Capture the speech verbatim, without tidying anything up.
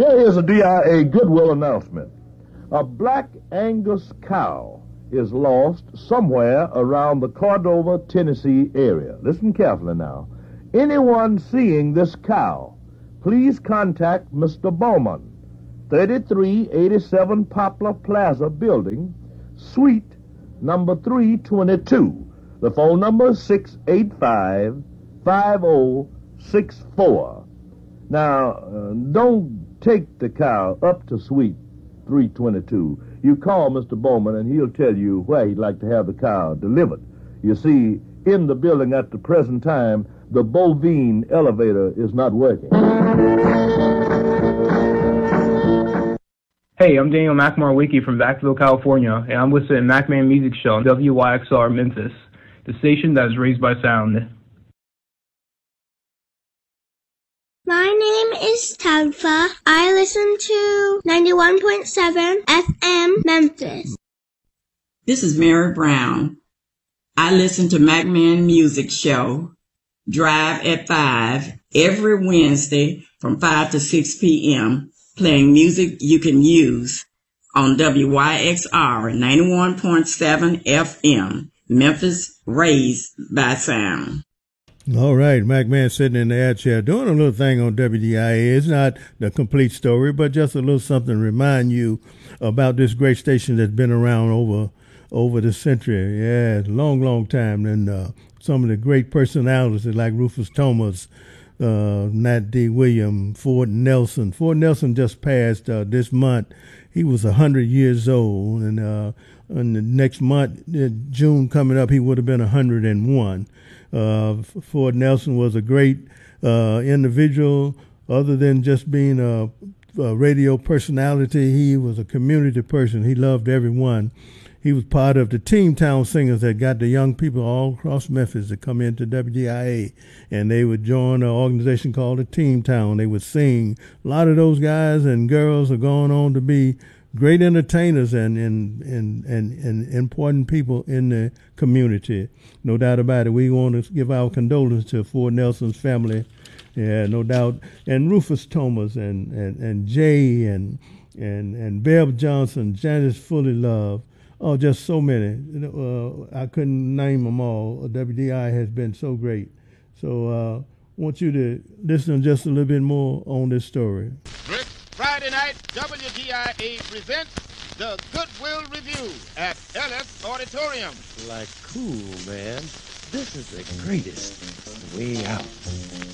Here is a D I A Goodwill announcement. A black Angus cow is lost somewhere around the Cordova, Tennessee area. Listen carefully now. Anyone seeing this cow, please contact Mister Bowman, thirty-three eighty-seven Poplar Plaza Building, Suite number three twenty-two. The phone number is six eight five, five zero six four. Now, uh, don't take the cow up to Suite three twenty-two. You call Mister Bowman and he'll tell you where he'd like to have the cow delivered. You see, in the building at the present time, the bovine elevator is not working. Hey, I'm Daniel McMarwicky from Vacaville, California, and I'm listening to MacMan Music Show on W Y X R Memphis, the station that is raised by sound. My name is Talfa. I listen to ninety-one point seven F M Memphis. This is Mary Brown. I listen to MacMan Music Show, Drive at five, every Wednesday from five to six p.m., playing music you can use on W Y X R ninety-one point seven F M, Memphis, raised by sound. All right, MacMan sitting in the air chair doing a little thing on W D I A. It's not the complete story, but just a little something to remind you about this great station that's been around over over the century. Yeah, long, long time. And uh, some of the great personalities like Rufus Thomas, uh, Nat D. Williams, Ford Nelson. Ford Nelson just passed uh, this month. He was one hundred years old, and uh, in the next month, uh, June coming up, he would have been one hundred one. Uh, Ford Nelson was a great uh, individual. Other than just being a, a radio personality, he was a community person. He loved everyone. He was part of the Team Town Singers that got the young people all across Memphis to come into W D I A, and they would join an organization called the Team Town. They would sing. A lot of those guys and girls are going on to be great entertainers and, and, and, and, and important people in the community. No doubt about it. We want to give our condolences to Ford Nelson's family. Yeah, no doubt. And Rufus Thomas and, and, and Jay and, and, and Bev Johnson, Janice Fully Love. Oh, just so many. Uh, I couldn't name them all. W D I has been so great. So I uh, want you to listen just a little bit more on this story. Friday night, W D I A presents the Goodwill Review at Ellis Auditorium. Like cool, man. This is the greatest. Way out.